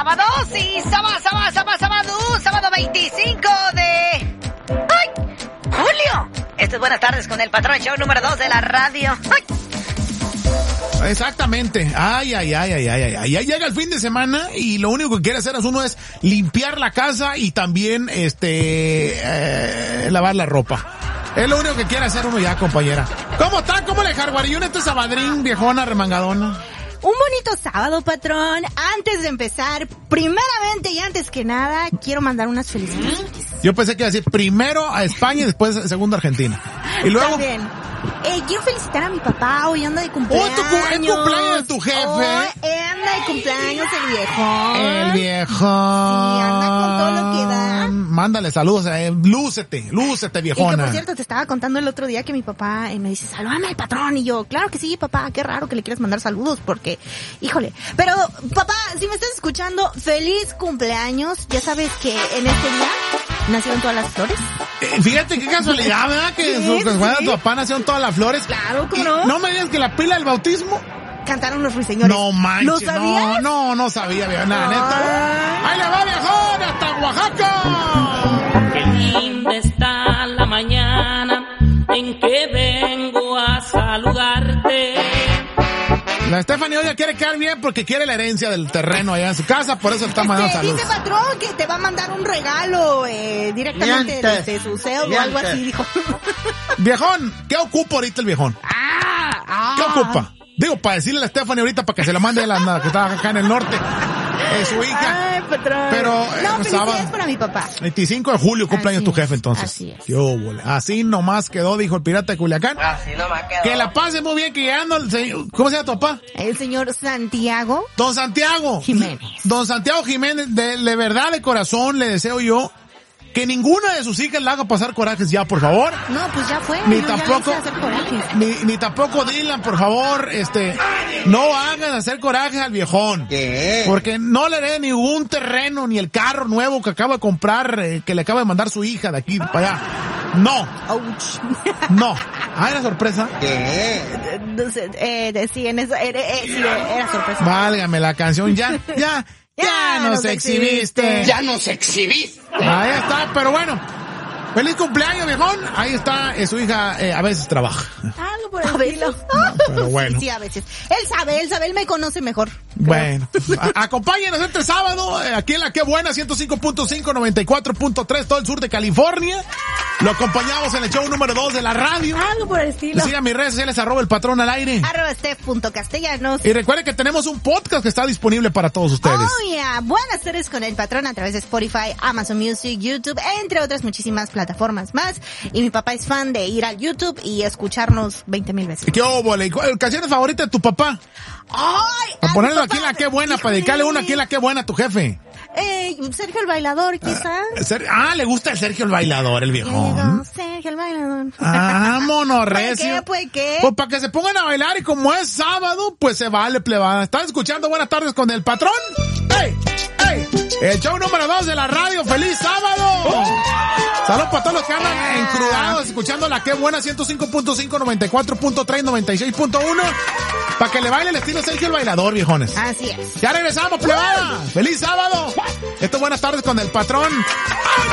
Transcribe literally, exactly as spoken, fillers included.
sábado, sí, sábado, sábado, sábado, sábado, sábado veinticinco de... ¡Ay! ¡Julio! Esto es Buenas Tardes con el Patrón, show número dos de la radio. ¡Ay! Exactamente. Ay, ay, ay, ay, ay, ay. Ya llega el fin de semana y lo único que quiere hacer uno es limpiar la casa y también, este, eh, lavar la ropa. Es lo único que quiere hacer uno ya, compañera. ¿Cómo está? ¿Cómo le jarguarillo este sabadrín, viejona, remangadona? Un bonito sábado, patrón. Antes de empezar, primeramente y antes que nada, quiero mandar unas felicitaciones. Yo pensé que iba a decir primero a España y después segundo a Argentina. Y luego... También. Eh, quiero felicitar a mi papá, hoy anda de cumpleaños. ¡Oh, tu, el cumpleaños de tu jefe! Hoy anda de cumpleaños el viejón. El viejón. Sí, anda con todo lo que da. Mándale saludos, eh, lúcete, lúcete, viejona. Y que, por cierto, te estaba contando el otro día que mi papá eh, me dice, salúdame al patrón. Y yo, claro que sí, papá, qué raro que le quieras mandar saludos porque, híjole. Pero, papá, si me estás escuchando, feliz cumpleaños. Ya sabes que en este día nacieron todas las flores. Eh, fíjate qué casualidad, ¿verdad? Que Sí, su cumpleaños sí. tu papá nacieron todas las flores. Claro, ¿cómo Y no? No me digas que la pila del bautismo. Cantaron los ruiseñores. No manches, ¿Lo sabías? no, no, no sabía, viejona, Ay. neta. ¡Ahí le va, viejón! ¡Hasta Oaxaca! Qué linda está la mañana en que vengo a saludarte. La Stephanie hoy ya quiere quedar bien porque quiere la herencia del terreno allá en su casa, por eso está mandando Este, saludos. dice patrón que te va a mandar un regalo eh, directamente Mientes. desde su C E O o algo así, dijo. Viejón, ¿qué ocupa ahorita el viejón? Ah, ah. ¿Qué ocupa? Digo, para decirle a la Stephanie ahorita para que se la mande a la que está acá en el norte. Es su hija. Ay, patrón. Pero, eh, no, felicidades sábado. para mi papá. veinticinco de julio, cumpleaños Así tu es, jefe, entonces. así es. Qué óvole. Así nomás quedó, dijo el pirata de Culiacán. Así nomás quedó. Que la pase muy bien, que llegando el señor, ¿cómo se llama tu papá? El señor Santiago. Don Santiago. Jiménez. Don Santiago Jiménez, de, de verdad, de corazón, le deseo yo que ninguna de sus hijas le haga pasar corajes ya, por favor. No, pues ya fue. Ni no, ya tampoco, le hice hacer corajes. ni, ni tampoco Dylan, por favor, este, no hagan hacer corajes al viejón. ¿Qué? Porque no le dé ningún terreno, ni el carro nuevo que acaba de comprar, eh, que le acaba de mandar su hija de aquí para allá. No, Ouch. no. Ah, era sorpresa. ¿Qué? No sé, eh, de- sí, en eso, eh, eh, sí, era sorpresa. Válgame la canción, ya, ya, ya nos exhibiste. Ya nos exhibiste. Ahí está, pero bueno. Feliz cumpleaños, viejón. Ahí está, eh, su hija eh, a veces trabaja. Algo por el estilo. pero bueno. Sí, sí, a veces. Él sabe, él sabe, él me conoce mejor. Bueno, a- acompáñenos este sábado, eh, aquí en La Qué Buena, ciento cinco punto cinco, noventa y cuatro punto tres, todo el sur de California. Lo acompañamos en el show número dos de la radio. Algo por el estilo. Sigan mis redes sociales, arroba el patrón al aire. Arroba Steph.castellanos. Y recuerden que tenemos un podcast que está disponible para todos ustedes. Oh, yeah. Buenas tardes con el patrón a través de Spotify, Amazon Music, YouTube, entre otras muchísimas plataformas más. Y mi papá es fan de ir al YouTube y escucharnos veinte mil veces. ¿Qué óvole? ¿Cuál canción es favorita de tu papá? ¡Ay! Para a ponerlo mi aquí en papá. La Qué Buena, para dedicarle una aquí en La Qué Buena a tu jefe. Eh, Sergio el Bailador, quizá. Ser- Ah, le gusta el Sergio el Bailador, el Ya llegó viejón. Sergio el Bailador. Ah, monorrecio. ¿Pues qué? ¿Pues qué? Pues para que se pongan a bailar y como es sábado, pues se vale, plebada. ¿Están escuchando Buenas Tardes con el patrón? ¡Ey! ¡Ey! El show número dos de la radio. ¡Feliz sábado! Saludos para todos los que andan encrudados escuchando La Qué Buena, ciento cinco punto cinco, noventa y cuatro punto tres, noventa y seis punto uno. Para que le baile el estilo Sergio el Bailador, viejones. Así es. Ya regresamos, plebada. ¡Feliz sábado! Esto es Buenas Tardes con el patrón.